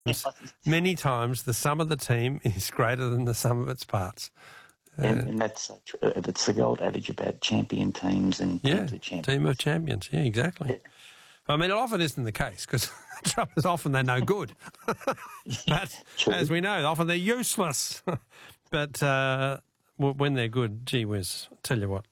Many times the sum of the team is greater than the sum of its parts. And that's the old adage about champion teams and teams of champions. Team of champions. Yeah, exactly. Yeah. I mean, it often isn't the case because the trouble is often they're no good. But as we know, often they're useless. But when they're good, gee whiz, I'll tell you what.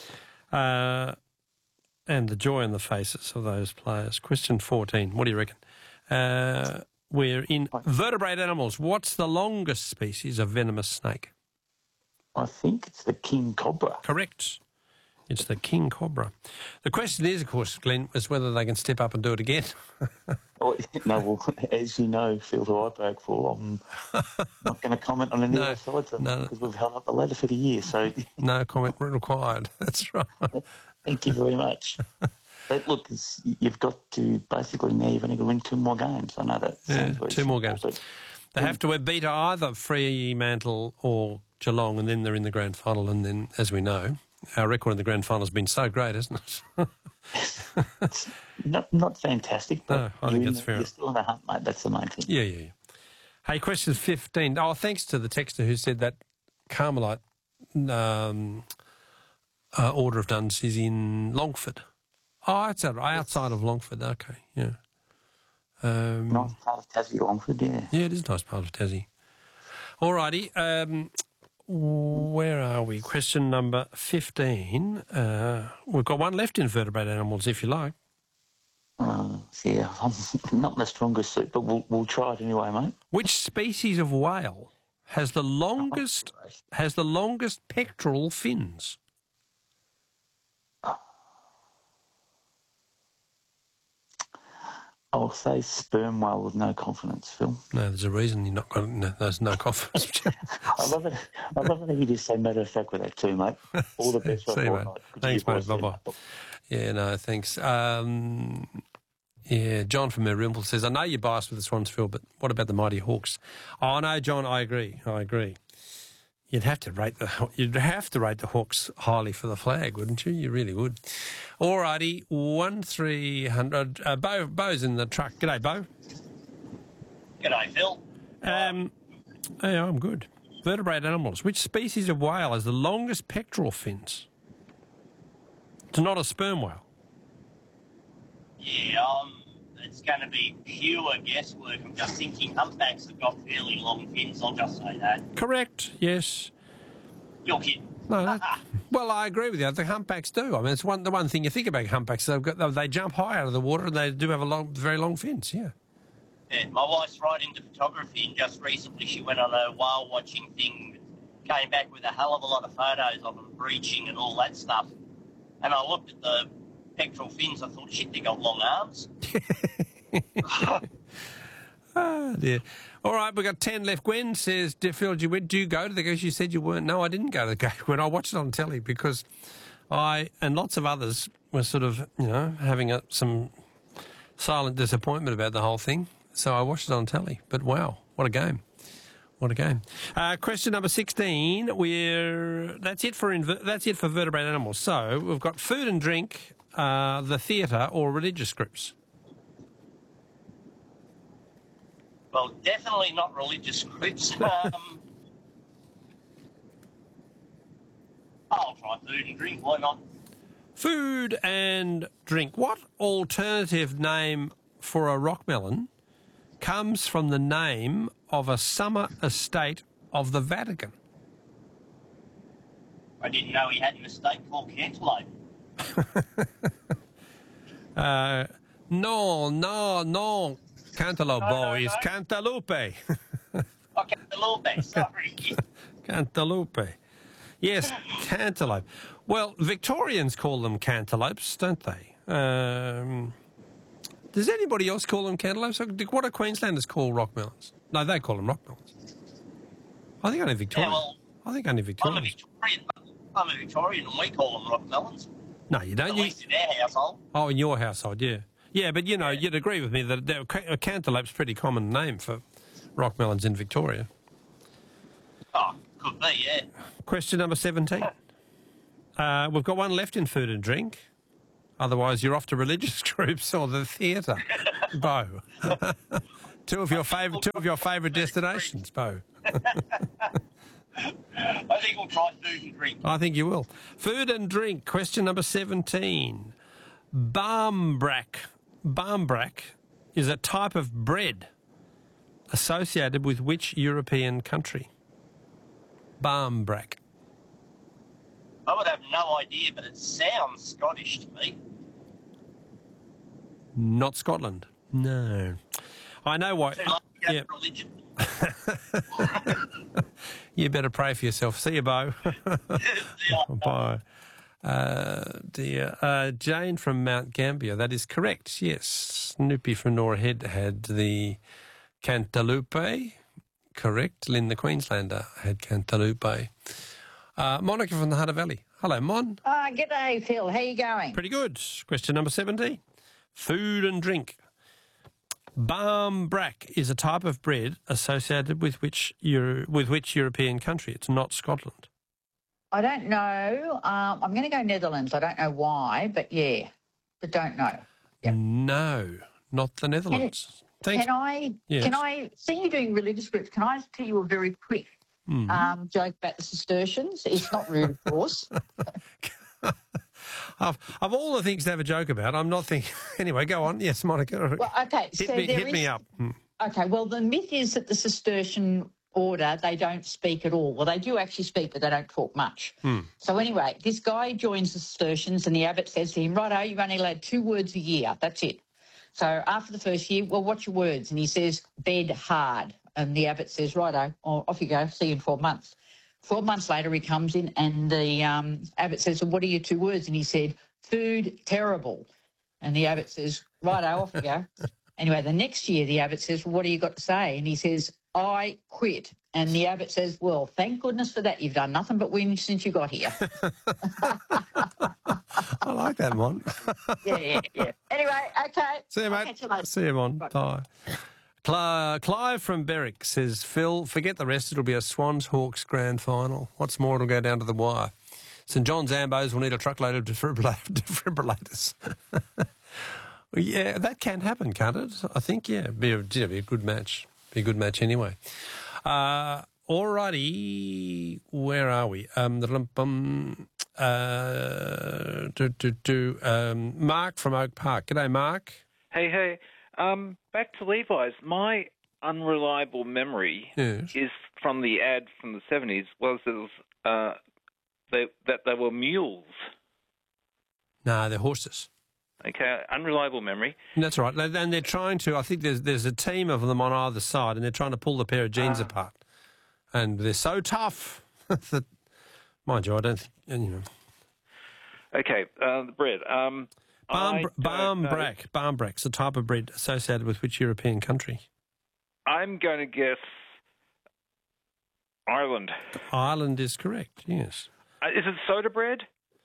And the joy on the faces of those players. Question 14, what do you reckon? We're in vertebrate animals. What's the longest species of venomous snake? I think it's the king cobra. Correct. It's the king cobra. The question is, of course, Glenn, is whether they can step up and do it again. Well, as you know, Phil, who I work for, I'm not going to comment on any other sides of them because we've held up the ladder for the year. So no comment required. That's right. Thank you very much. But look, you've got to basically now you've only got to win 2 more games. I know that. Yeah, 2 more games. They have to beat either Fremantle or Geelong, and then they're in the grand final. And then, as we know, our record in the grand final has been so great, isn't it? It's not fantastic, but no, I think that's fair. You're still in the hunt, mate. That's the main thing. Yeah. Hey, question 15. Oh, thanks to the texter who said that Carmelite Order of Nuns is in Longford. Oh, it's outside of Longford. Okay, yeah. Nice part of Tassie, Longford, yeah. Yeah, it is a nice part of Tassie. All righty. Where are we? Question number 15. We've got one left in vertebrate animals, if you like. Yeah, I'm not in the strongest suit, but we'll try it anyway, mate. Which species of whale has the longest pectoral fins? I'll say sperm whale with no confidence, Phil. No, there's a reason you're not got. No, there's no confidence. I love it. You just say matter of fact with that too, mate. All the best. See you, mate. Thanks, mate. Bye-bye. Yeah, no, thanks. Yeah, John from Merimple says, I know you're biased with the Swans, Phil, but what about the mighty Hawks? Oh, no, John, I agree. You'd have to rate the Hawks highly for the flag, wouldn't you? You really would. All righty, 1300. Bo's in the truck. G'day, Bo. G'day, Phil. Yeah, I'm good. Vertebrate animals. Which species of whale has the longest pectoral fins? It's not a sperm whale. Yeah, it's going to be pure guesswork. I'm just thinking humpbacks have got fairly long fins. I'll just say that. Correct. Yes. You're kidding. No, well, I agree with you. The humpbacks do. I mean, it's the one thing you think about humpbacks. They jump high out of the water and they do have very long fins. Yeah. Yeah, my wife's right into photography, and just recently she went on a whale watching thing, came back with a hell of a lot of photos of them breaching and all that stuff. And I looked at the pectoral fins. I thought, shit, they got long arms. Oh, dear. All right, we've got 10 left. Gwen says, Phil, do you go to the game? You said you weren't. No, I didn't go to the game, Gwen. I watched it on telly because I and lots of others were sort of, having some silent disappointment about the whole thing. So I watched it on telly. But wow, what a game. What a game. Question number 16. That's it for vertebrate animals. So we've got food and drink, the theatre or religious groups. Well, definitely not religious groups. I'll try food and drink, why not? Food and drink. What alternative name for a rockmelon comes from the name of a summer estate of the Vatican? I didn't know he had an estate called Cantaloupe. No. Cantaloupe, boys. No. Cantaloupe. Oh, Cantaloupe, sorry. Cantaloupe. Yes, cantaloupe. Well, Victorians call them cantaloupes, don't they? Does anybody else call them cantaloupes? What do Queenslanders call rockmelons? No, they call them rockmelons. I think only Victorians. Yeah, well, I'm a Victorian and we call them rockmelons. No, you don't. At least in our household. Oh, in your household, yeah. Yeah, but, you'd agree with me that a cantaloupe's a pretty common name for rockmelons in Victoria. Oh, could be, yeah. Question number 17. We've got one left in food and drink. Otherwise, you're off to religious groups or the theatre. Bo. Two of your favourite destinations, Bo. I think we'll try food and drink. I think you will. Food and drink. Question number 17. Barmbrack. Barmbrack is a type of bread associated with which European country? Barmbrack. I would have no idea, but it sounds Scottish to me. Not Scotland. No. I know why. Seems like you have religion. You better pray for yourself. See you, Bo. Bye. Jane from Mount Gambier. That is correct, yes. Snoopy from Nora Head had the cantaloupe. Correct. Lynn the Queenslander had cantaloupe. Monica from the Hunter Valley. Hello, Mon. G'day, Phil. How you going? Pretty good. Question number 17. Food and drink. Barmbrack is a type of bread associated with which European country? It's not Scotland. I don't know. I'm going to go Netherlands. I don't know why, but yeah, but don't know. Yep. No, not the Netherlands. Can I see you doing religious groups? Can I tell you a very quick joke about the Cistercians? It's not rude, of course. Of all the things to have a joke about, I'm not thinking... Anyway, go on. Yes, Monica. Well, okay. Hit me up. Okay, well, the myth is that the Cistercian order, they don't speak at all. Well, they do actually speak, but they don't talk much. So anyway, this guy joins the Cistercians and the abbot says to him, righto, you've only allowed 2 words a year. That's it. So after the first year, well, what's your words? And he says, bed hard. And the abbot says, righto, off you go. See you in 12 months. 12 months later, he comes in and the abbot says, well, what are your 2 words? And he said, food terrible. And the abbot says, righto, off you go. Anyway, the next year, the abbot says, well, what do you got to say? And he says, I quit. And the abbot says, well, thank goodness for that. You've done nothing but win since you got here. I like that, Mon. Yeah. Anyway, okay. See you, mate. See you, Mon. Bye. Clive from Berwick says, Phil, forget the rest. It'll be a Swans Hawks grand final. What's more, it'll go down to the wire. St John's Ambos will need a truckload of defibrillators. Yeah, that can happen, can't it? I think, yeah. Be a good match. Be a good match anyway. Alrighty, where are we? Mark from Oak Park. G'day, Mark. Hey. Back to Levi's. My unreliable memory is from the ad from the 70s was that they were mules. No, they're horses. Okay, unreliable memory. That's right. And they're trying to, I think there's a team of them on either side, and they're trying to pull the pair of jeans apart. And they're so tough that, mind you, I don't think, Okay, the bread. Barmbrack's a type of bread associated with which European country? I'm going to guess Ireland. Ireland is correct, yes. Is it soda bread?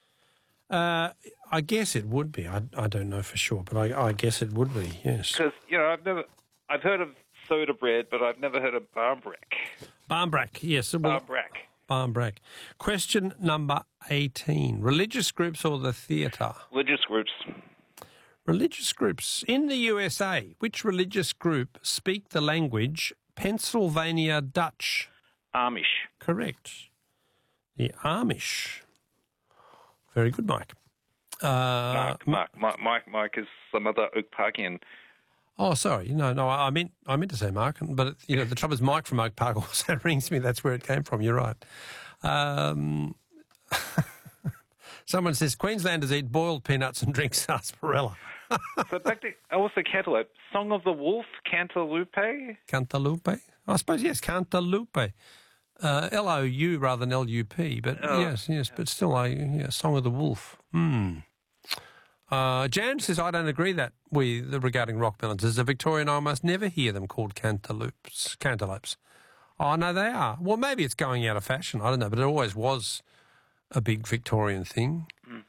I guess it would be. I don't know for sure, but I guess it would be, yes. Because, I've heard of soda bread, but I've never heard of barmbrack. Barmbrack, yes. Barmbrack. Question number 18. Religious groups or the theatre? Religious groups. Religious groups. In the USA, which religious group speak the language Pennsylvania Dutch? Amish. Correct. The Amish. Very good, Mike. Mike is some other Oak Parkian. Oh, sorry. No, I meant to say Mark, but the trouble is Mike from Oak Park also rings me. That's where it came from. You're right. Someone says Queenslanders eat boiled peanuts and drink sarsaparilla. So back to also cantaloupe. Song of the Wolf, cantaloupe. Cantaloupe. I suppose yes, cantaloupe. L-O-U rather than L-U-P, but yes, but still Song of the Wolf. Jan says, I don't agree regarding rock melons. As a Victorian, I must never hear them called cantaloupes. Oh, no, they are. Well, maybe it's going out of fashion. I don't know, but it always was a big Victorian thing.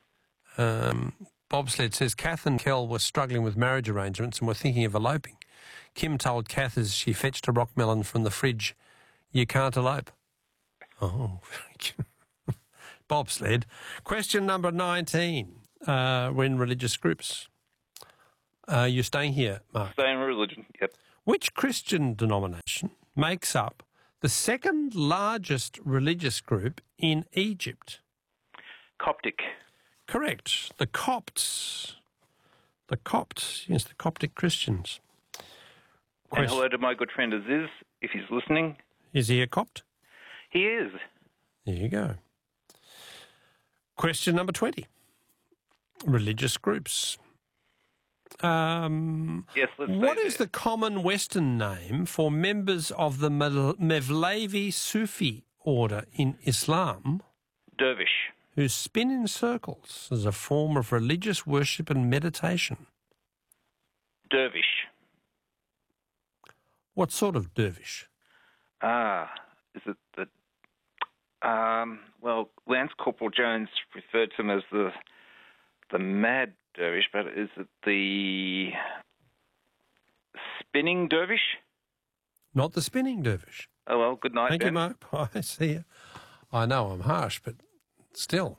Bobsled says, Kath and Kel were struggling with marriage arrangements and were thinking of eloping. Kim told Kath as she fetched a rock melon from the fridge, you can't elope. Oh, Bobsled. Question number 19. We're in religious groups. You're staying here, Mark? Staying in religion, yep. Which Christian denomination makes up the second largest religious group in Egypt? Coptic. Correct. The Copts. The Copts, yes, the Coptic Christians. And hello to my good friend Aziz, if he's listening. Is he a Copt? He is. There you go. Question number 20. Religious groups. Yes, let's What is the common Western name for members of the Mevlevi Sufi order in Islam? Dervish. Who spin in circles as a form of religious worship and meditation. Dervish. What sort of dervish? Is it the... well, Lance Corporal Jones referred to him as the mad dervish, but is it the spinning dervish? Not the spinning dervish. Oh, well, good night, Thank Ben. you, Mark. Bye. See you. I know I'm harsh, but still.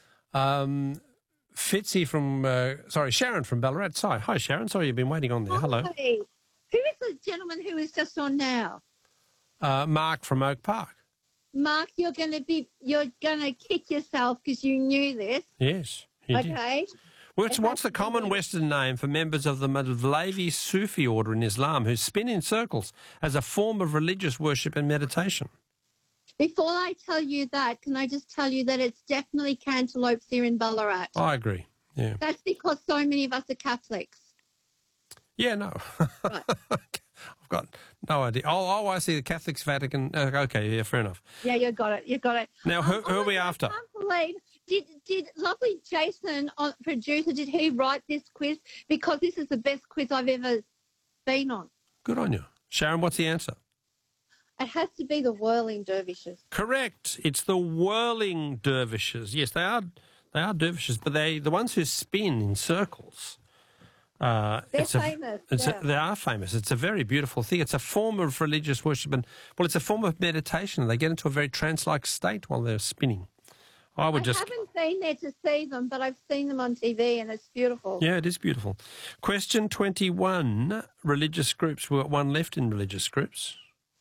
Fitzy from, Sharon from Ballarat. Sorry. Hi, Sharon. Sorry you've been waiting on there. Hello. Hi. Who is the gentleman who is just on now? Mark from Oak Park. Mark, you're going to kick yourself because you knew this. Yes. Okay. What's the common Western name for members of the Mevlevi Sufi order in Islam who spin in circles as a form of religious worship and meditation? Before I tell you that, can I just tell you that it's definitely cantaloupes here in Ballarat? I agree. Yeah. That's because so many of us are Catholics. Yeah, no. Right. I've got no idea. Oh, I see the Catholics, Vatican. Okay, yeah, fair enough. Yeah, you got it. Now, who are we after? I can't believe, did lovely Jason, producer, did he write this quiz? Because this is the best quiz I've ever been on. Good on you. Sharon, what's the answer? It has to be the whirling dervishes. Correct. It's the whirling dervishes. Yes, they are dervishes, but the ones who spin in circles. They're famous. They are famous. It's a very beautiful thing. It's a form of religious worship, and it's a form of meditation. They get into a very trance-like state while they're spinning. I haven't been there to see them, but I've seen them on TV, and it's beautiful. Yeah, it is beautiful. Question 21. Religious groups. We've got one left in religious groups.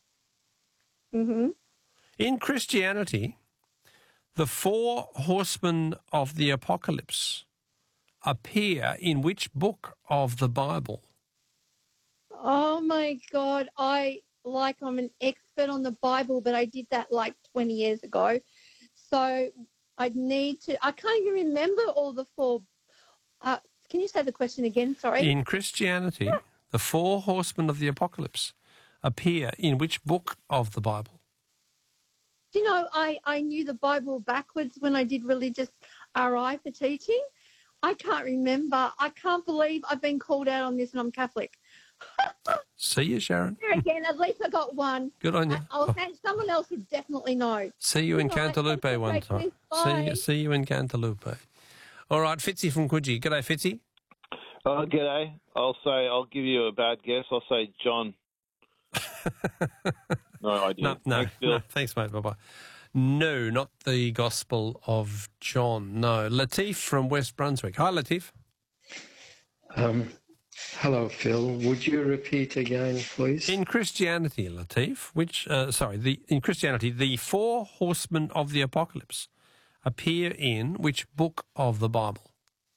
Mm-hmm. In Christianity, the 4 horsemen of the apocalypse appear in which book of the Bible? Oh, my God. I'm an expert on the Bible, but I did that like 20 years ago. So I can't even remember all the 4. Can you say the question again? Sorry. In Christianity, the 4 horsemen of the apocalypse appear in which book of the Bible? Do you know, I knew the Bible backwards when I did religious RI for teaching. I can't remember. I can't believe I've been called out on this and I'm Catholic. See you, Sharon. Here again, at least I got one. Good on you. Someone else would definitely know. See you in Cantaloupe one time. See you in Cantaloupe. All right, Fitzy from Coogee. G'day, Fitzy. G'day. I'll give you a bad guess. I'll say John. No idea. No, thanks, mate. Bye-bye. No, not the Gospel of John. No. Latif from West Brunswick. Hi, Latif. Hello, Phil. Would you repeat again, please? In Christianity, Latif, in Christianity, the 4 horsemen of the apocalypse appear in which book of the Bible?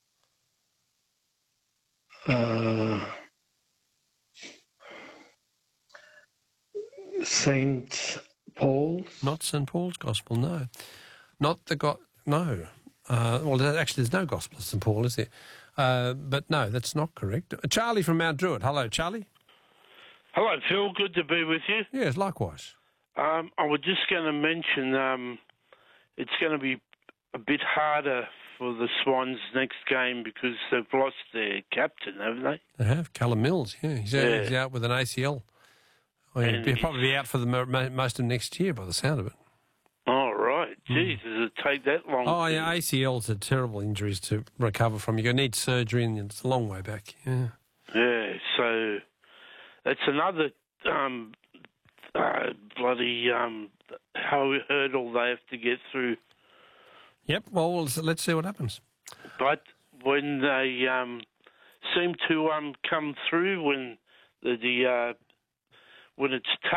St. Paul's? Not St. Paul's Gospel, no. Not the no. Actually, there's no Gospel of St. Paul, is there? But no, that's not correct. Charlie from Mount Druitt. Hello, Charlie. Hello, Phil. Good to be with you. Yes, likewise. I was just going to mention it's going to be a bit harder for the Swans next game because they've lost their captain, haven't they? They have. Callum Mills, yeah. He's out with an ACL. He'll probably be out for most of next year by the sound of it. Oh, right. Geez, does it take that long? Oh, yeah, ACLs are terrible injuries to recover from. You're going to need surgery, and it's a long way back. Yeah. Yeah, so that's another bloody hurdle they have to get through. Yep, well, let's see what happens. But when they seem to come through, when the when it's